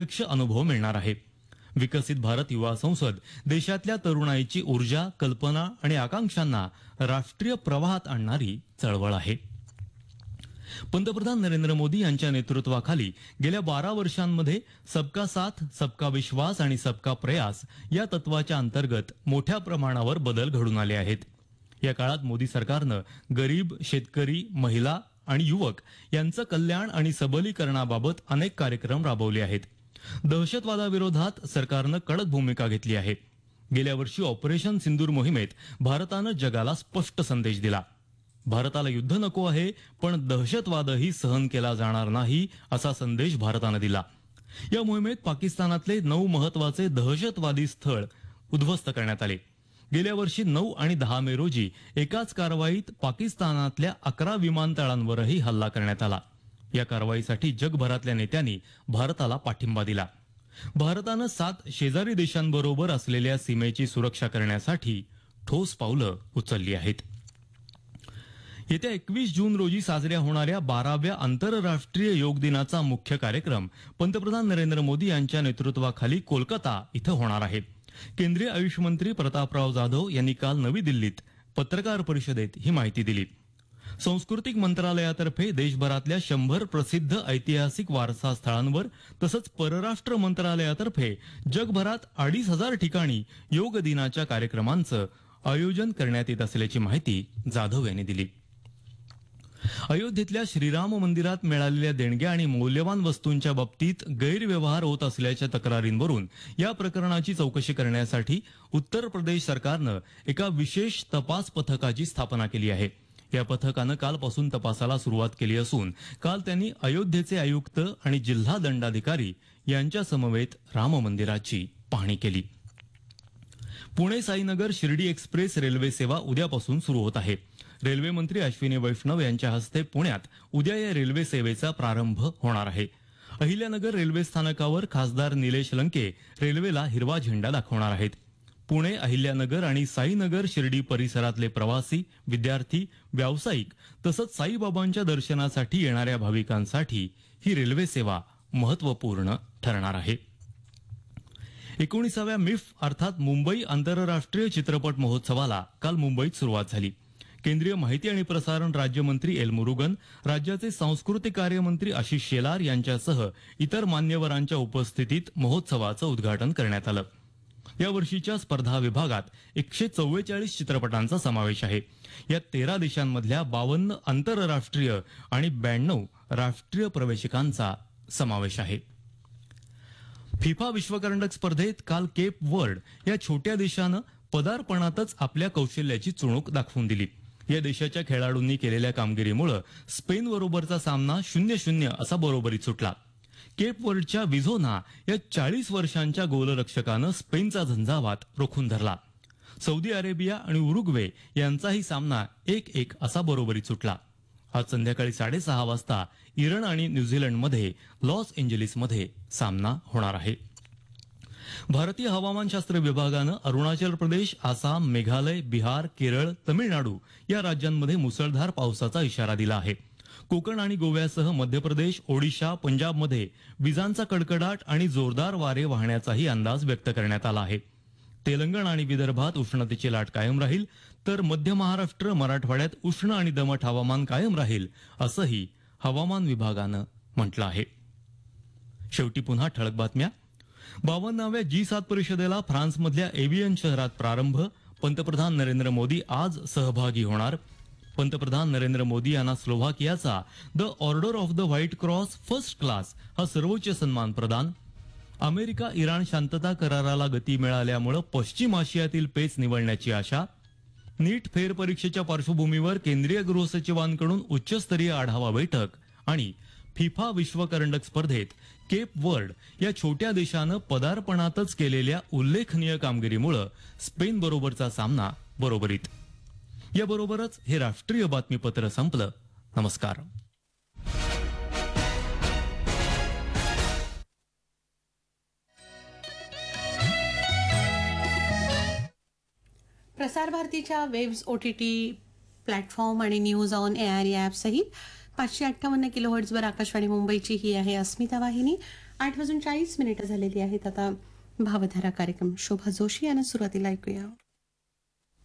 प्रत्यक्ष अनुभव मिळणार आहे. विकसित भारत युवा संसद देशातल्या तरुणाईची ऊर्जा, कल्पना आणि आकांक्षांना राष्ट्रीय प्रवाहात आणणारी चळवळ आहे. पंतप्रधान नरेंद्र मोदी यांच्या नेतृत्वाखाली गेल्या 12 वर्षांमध्ये सबका साथ, सबका विश्वास आणि सबका प्रयास या तत्वाच्या अंतर्गत मोठ्या प्रमाणावर बदल घडून आले आहेत. या काळात मोदी सरकारनं गरीब, शेतकरी, महिला आणि युवक यांचं कल्याण आणि सबलीकरणाबाबत अनेक कार्यक्रम राबवले आहेत. दहशतवादाविरोधात सरकारनं कडक भूमिका घेतली आहे. गेल्या वर्षी ऑपरेशन सिंदूर मोहिमेत भारतानं जगाला स्पष्ट संदेश दिला. भारताला युद्ध नको आहे, पण दहशतवादही सहन केला जाणार नाही असा संदेश भारतानं दिला. या मोहिमेत पाकिस्तानातले 9 महत्वाचे दहशतवादी स्थळ उद्ध्वस्त करण्यात आले. गेल्या वर्षी 9 आणि 10 मे रोजी एकाच कारवाईत पाकिस्तानातल्या 11 विमानतळांवरही हल्ला करण्यात आला. या कारवाईसाठी जगभरातल्या नेत्यांनी भारताला पाठिंबा दिला. भारतानं 7 शेजारी देशांबरोबर असलेल्या सीमेची सुरक्षा करण्यासाठी ठोस पावलं उचलली आहेत. येत्या 21 जून रोजी साजऱ्या होणाऱ्या 12व्या आंतरराष्ट्रीय योग दिनाचा मुख्य कार्यक्रम पंतप्रधान नरेंद्र मोदी यांच्या नेतृत्वाखाली कोलकाता इथं होणार आहे. केंद्रीय आयुष मंत्री प्रतापराव जाधव यांनी काल नवी दिल्लीत पत्रकार परिषदेत ही माहिती दिली. सांस्कृतिक मंत्रालयातर्फे देशभरातल्या 100 प्रसिद्ध ऐतिहासिक वारसा स्थळांवर तसंच परराष्ट्र मंत्रालयातर्फे जगभरात 2,500 ठिकाणी योग दिनाच्या कार्यक्रमांचं आयोजन करण्यात येत असल्याची माहिती जाधव यांनी दिली. अयोध्येतल्या श्रीराम मंदिरात मिळालेल्या देणग्या आणि मौल्यवान वस्तूंच्या बाबतीत गैरव्यवहार होत असल्याच्या तक्रारींवरून या प्रकरणाची चौकशी करण्यासाठी उत्तर प्रदेश सरकारनं एका विशेष तपास पथकाची स्थापना केली आहे. या पथकानं कालपासून तपासाला सुरुवात केली असून काल त्यांनी अयोध्येचे आयुक्त आणि जिल्हा दंडाधिकारी यांच्या समवेत राम मंदिराची पाहणी केली. पुणे साईनगर शिर्डी एक्सप्रेस रेल्वे सेवा उद्यापासून सुरू होत आहे. रेल्वे मंत्री अश्विनी वैष्णव यांच्या हस्ते पुण्यात उद्या या रेल्वे सेवेचा प्रारंभ होणार आहे. अहिल्यानगर रेल्वे स्थानकावर खासदार निलेश लंके रेल्वेला हिरवा झेंडा दाखवणार आहेत. पुणे, अहिल्यानगर आणि साईनगर शिर्डी परिसरातले प्रवासी, विद्यार्थी, व्यावसायिक तसंच साईबाबांच्या दर्शनासाठी येणाऱ्या भाविकांसाठी ही रेल्वे सेवा महत्त्वपूर्ण ठरणार आहे. 19व्या मिफ अर्थात मुंबई आंतरराष्ट्रीय चित्रपट महोत्सवाला काल मुंबईत सुरुवात झाली. केंद्रीय माहिती आणि प्रसारण राज्यमंत्री एल मुरुगन, राज्याचे सांस्कृतिक कार्यमंत्री आशिष शेलार यांच्यासह इतर मान्यवरांच्या उपस्थितीत महोत्सवाचं उद्घाटन करण्यात आलं. या वर्षीच्या स्पर्धा विभागात 144 चित्रपटांचा समावेश आहे. यात 13 देशांमधल्या 52 आंतरराष्ट्रीय आणि 92 राष्ट्रीय प्रवेशिकांचा समावेश आहे. फिफा विश्वकरंडक स्पर्धेत काल केप वर्ड या छोट्या देशानं पदार्पणातच आपल्या कौशल्याची चुणूक दाखवून दिली. या देशाच्या खेळाडूंनी केलेल्या कामगिरीमुळे स्पेन बरोबरचा सामना 0-0 असा बरोबरीत सुटला. केप वर्डच्या विझोना या 40 वर्षांच्या गोलरक्षकानं स्पेनचा झंझावात रोखून धरला. सौदी अरेबिया आणि उरुग्वे यांचाही सामना 1-1 असा बरोबरीत सुटला. आज संध्याकाळी 6:30 वाजता इराण आणि न्यूझीलंडमध्ये लॉस एंजेलिसमध्ये सामना होणार आहे. भारतीय हवामानशास्त्र विभागानं अरुणाचल प्रदेश, आसाम, मेघालय, बिहार, केरळ, तमिळनाडू या राज्यांमध्ये मुसळधार पावसाचा इशारा दिला आहे. कोकण आणि गोव्यासह मध्य प्रदेश, ओडिशा, पंजाबमध्ये विजांचा कडकडाट आणि जोरदार वारे वाहण्याचाही अंदाज व्यक्त करण्यात आला आहे. तेलंगण आणि विदर्भात उष्णतेची लाट कायम राहील, तर मध्य महाराष्ट्र, मराठवाड्यात उष्ण आणि दमट हवामान कायम राहील असंही हवामान विभागानं म्हटलं आहे. शेवटी पुन्हा ठळक बातम्या. 52व्या G7 परिषदेला फ्रान्समधल्या एव्हियन शहरात प्रारंभ. पंतप्रधान नरेंद्र मोदी आज सहभागी होणार. पंतप्रधान नरेंद्र मोदी यांना स्लोव्हाकियाचा the order of the white cross first class हा सर्वोच्च सन्मान प्रदान. अमेरिका इराण शांतता कराराला गती मिळाल्यामुळे पश्चिम आशियातील पेच निवळण्याची आशा. नीट फेरपरीक्षेच्या पार्श्वभूमीवर केंद्रीय गृहसचिवांकडून उच्चस्तरीय आढावा बैठक. आणि फिफा विश्वकरंडक स्पर्धेत केप वर्ड या छोट्या देशानं पदार्पणातच केलेल्या उल्लेखनीय कामगिरीमुळे स्पेन बरोबरचा सामना बरोबरीत. याबरोबरच हे राष्ट्रीय बातमीपत्र संपलं. नमस्कार. प्रसार भारतीच्या वेब्स OTT प्लॅटफॉर्म आणि न्यूज ऑन AIR या ॲप सहित 558 किलोहर्ट्झवर आकाशवाणी मुंबईची ही आहे अस्मिता वाहिनी 8:40 झालेली आहेत. आता भावधारा कार्यक्रम शोभा जोशी यांना सुरुवातीला ऐकूया.